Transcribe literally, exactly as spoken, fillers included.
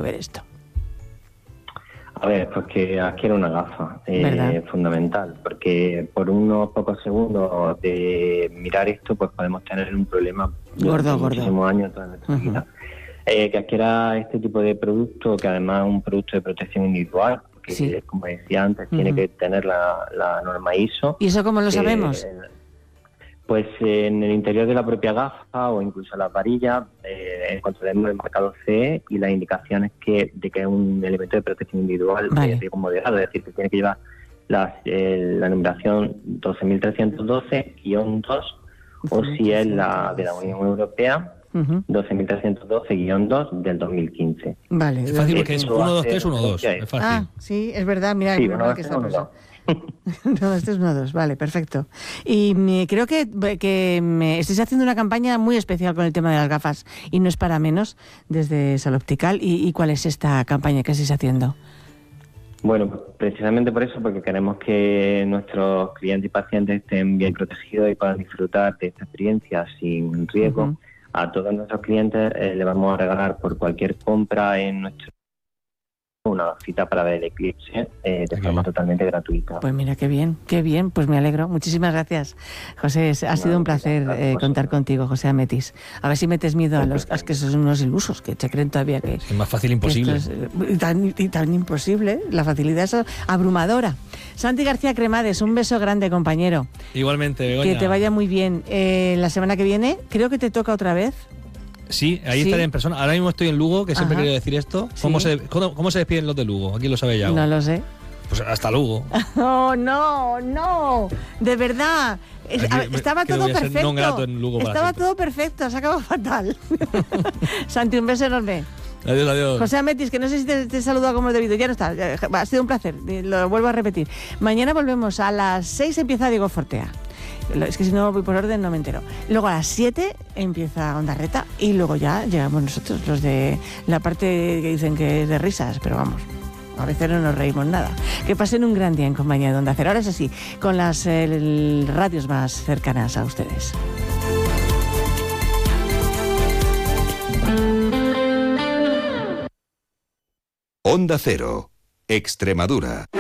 ver esto? A ver, pues que adquiera una gafa, es eh, fundamental, porque por unos pocos segundos de mirar esto, pues podemos tener un problema gordo, durante muchísimos años toda nuestra uh-huh. vida. Eh, que adquiera este tipo de producto, que además es un producto de protección individual, que sí. como decía antes, uh-huh. tiene que tener la, la norma I S O. ¿Y eso cómo lo sabemos? Eh, Pues eh, en el interior de la propia gafa o incluso las varillas eh, encontraremos el marcado C E y las indicaciones que, de que es un elemento de protección individual vale. de riesgo moderado, es decir, que tiene que llevar las, eh, la numeración doce mil trescientos doce guión dos o si es la de la Unión Europea uh-huh. doce mil trescientos doce guión dos del dos mil quince. Vale. Es fácil porque es uno dos tres uno dos. Es fácil. Ah, sí, es verdad, mira, sí, es verdad que está puesto. No, este es uno dos, vale, perfecto. Y me, creo que, que me estáis haciendo una campaña muy especial con el tema de las gafas y no es para menos desde Saloptical. ¿Y, y cuál es esta campaña que estáis haciendo? Bueno, precisamente por eso, porque queremos que nuestros clientes y pacientes estén bien protegidos y puedan disfrutar de esta experiencia sin riesgo. Uh-huh. A todos nuestros clientes eh, le vamos a regalar por cualquier compra en nuestro una cita para ver el eclipse eh, de forma totalmente gratuita. Pues mira, qué bien, qué bien, pues me alegro. Muchísimas gracias, José. Ha sido un placer eh, contar contigo, José Ametis. A ver si metes miedo a los a que son unos ilusos, que se creen todavía que... Es más fácil imposible. Es, y, tan, y tan imposible, la facilidad es abrumadora. Santi García Cremades, un beso grande, compañero. Igualmente, Begoña. Que te vaya muy bien. Eh, la semana que viene, creo que te toca otra vez. Sí, ahí ¿Sí? estaré en persona. Ahora mismo estoy en Lugo, que siempre he querido decir esto. ¿Cómo, sí. se, cómo, ¿Cómo se despiden los de Lugo? Aquí lo sabe ya. No lo sé. Pues hasta Lugo. Oh, no, no. De verdad. Es, Aquí, estaba todo perfecto. No grato en Lugo estaba todo perfecto. Se ha acabado fatal. Santi, un beso enorme. Adiós, adiós. José Ametis, que no sé si te, te he saludado como es debido. Ya no está. Ha sido un placer. Lo vuelvo a repetir. Mañana volvemos. A las seis empieza Diego Fortea. Es que si no voy por orden no me entero. Luego a las siete empieza Ondarreta y luego ya llegamos nosotros, los de la parte que dicen que es de risas, pero vamos, a veces no nos reímos nada. Que pasen un gran día en compañía de Onda Cero. Ahora es así, con las eh, radios más cercanas a ustedes. Onda Cero, Extremadura.